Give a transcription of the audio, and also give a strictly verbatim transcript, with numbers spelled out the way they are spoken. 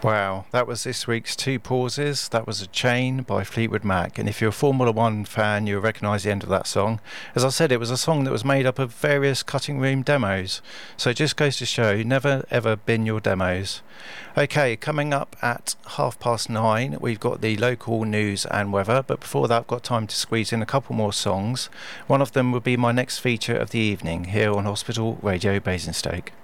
Wow, that was this week's Two Pauses. That was A Chain by Fleetwood Mac. And if you're a Formula One fan, you'll recognise the end of that song. As I said, it was a song that was made up of various cutting room demos. So it just goes to show, never ever bin your demos. Okay, coming up at half past nine, we've got the local news and weather. But before that, I've got time to squeeze in a couple more songs. One of them will be my next feature of the evening here on Hospital Radio Basingstoke.